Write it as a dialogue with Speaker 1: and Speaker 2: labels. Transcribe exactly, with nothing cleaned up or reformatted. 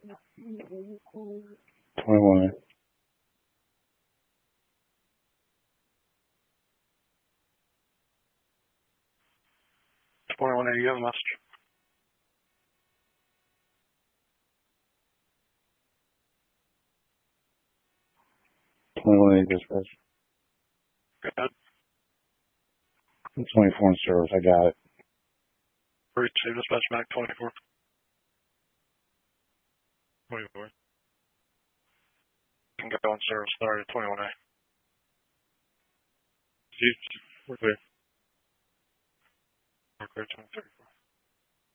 Speaker 1: twenty-one.
Speaker 2: twenty-one A, you have a message.
Speaker 1: twenty-one A dispatch.
Speaker 2: Go ahead.
Speaker 1: twenty-four in service. I got it.
Speaker 2: Receive dispatch back twenty-four. twenty-four. Can go on service started twenty-one A. We're clear. We're clear, twenty thirty-four.